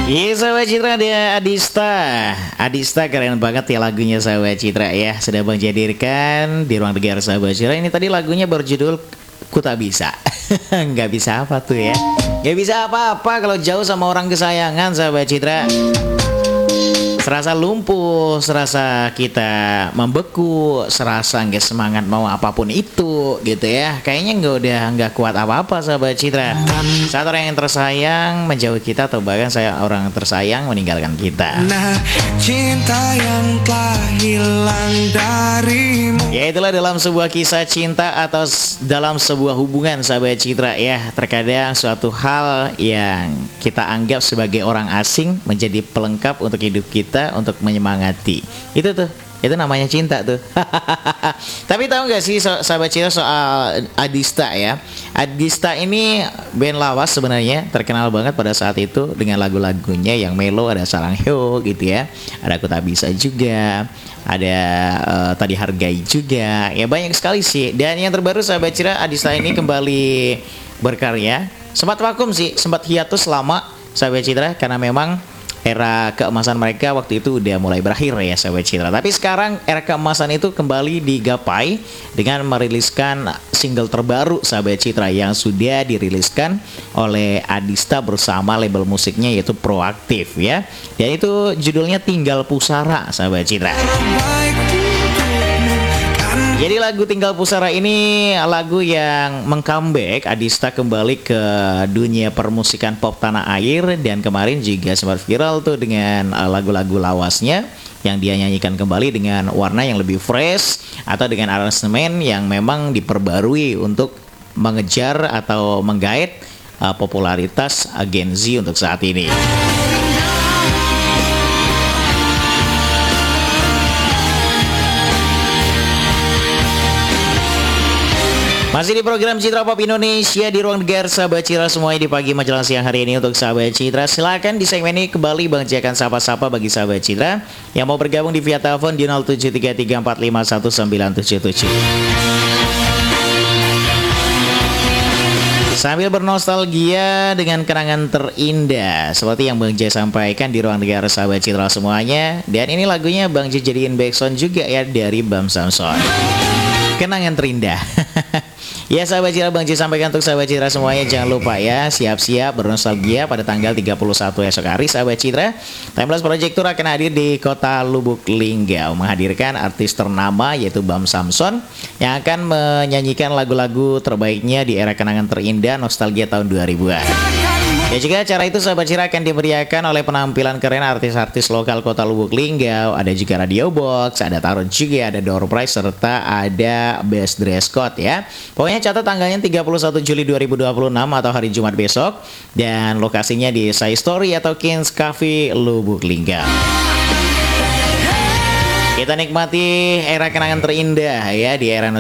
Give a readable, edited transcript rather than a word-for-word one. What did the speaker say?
Iya sahabat Citra, ada Adista. Adista keren banget ya lagunya sahabat Citra ya. Sudah Bang jadirkan di ruang dengar sahabat Citra. Ini tadi lagunya berjudul Ku Tak Bisa. Nggak bisa apa tuh ya. Nggak bisa apa-apa kalau jauh sama orang kesayangan sahabat Citra. Serasa lumpuh, serasa kita membeku, serasa nggak semangat mau apapun itu gitu ya. Kayaknya nggak kuat apa-apa sahabat Citra. Saat orang yang tersayang menjauh kita atau bahkan orang tersayang meninggalkan kita. Nah, cinta yang telah hilang darimu. Ya itulah dalam sebuah kisah cinta atau dalam sebuah hubungan sahabat Citra ya. Terkadang suatu hal yang kita anggap sebagai orang asing menjadi pelengkap untuk hidup kita, untuk menyemangati. Itu namanya cinta tuh. Tapi tahu nggak sih sahabat Citra soal Adista ya? Adista ini band lawas sebenarnya, terkenal banget pada saat itu dengan lagu-lagunya yang melo, ada Sarang Heo gitu ya. Ada Ku Tak Bisa juga. Ada Tadi Hargai juga. Ya banyak sekali sih. Dan yang terbaru sahabat Citra, Adista ini kembali berkarya. Sempat vakum sih, sempat hiatus lama sahabat Citra karena memang era keemasan mereka waktu itu udah mulai berakhir ya sahabat Citra. Tapi sekarang era keemasan itu kembali digapai dengan meriliskan single terbaru sahabat Citra yang sudah diriliskan oleh Adista bersama label musiknya yaitu Proaktif ya. Dan itu judulnya Tinggal Pusara sahabat Citra. Jadi lagu Tinggal Pusara ini lagu yang meng-comeback Adista kembali ke dunia permusikan pop tanah air. Dan kemarin juga sempat viral tuh dengan lagu-lagu lawasnya yang dia nyanyikan kembali dengan warna yang lebih fresh atau dengan aransemen yang memang diperbarui untuk mengejar atau menggait popularitas Gen Z untuk saat ini. Masih di program Citra Pop Indonesia di ruang dengar sahabat Citra semuanya di pagi menjelang siang hari ini untuk sahabat Citra. Silakan di segmen ini kembali Bang Jakan sapa-sapa bagi sahabat Citra yang mau bergabung di via telepon di 0733451977. Sambil bernostalgia dengan kenangan terindah seperti yang Bang Jay sampaikan di ruang dengar sahabat Citra semuanya. Dan ini lagunya Bang Jay jadiin backsound juga ya dari Bam Samson. Kenangan terindah. Ya sahabat Citra, Bang Jay sampaikan untuk sahabat Citra semuanya, jangan lupa ya siap-siap bernostalgia pada tanggal 31 esok hari sahabat Citra. Timeless Project Tour akan hadir di kota Lubuk Linggau menghadirkan artis ternama yaitu Bam Samson yang akan menyanyikan lagu-lagu terbaiknya di era kenangan terindah nostalgia tahun 2000-an. Ya juga acara itu sahabat Citra akan dimeriahkan oleh penampilan keren artis-artis lokal kota Lubuk Linggau. Ada juga Radio Box, ada Tarot juga, ada Door Prize serta ada Best Dress Code ya. Pokoknya catat tanggalnya 31 Juli 2026 atau hari Jumat besok. Dan lokasinya di Sai Story atau Kings Cafe Lubuk Linggau. Kita nikmati era kenangan terindah ya di era